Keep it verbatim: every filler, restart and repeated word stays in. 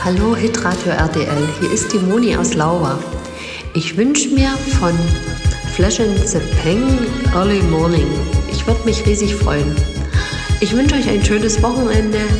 Hallo Hitradio R D L, hier ist die Moni aus Lauer. Ich wünsche mir von Flash and the Peng Early Morning. Ich würde mich riesig freuen. Ich wünsche euch ein schönes Wochenende.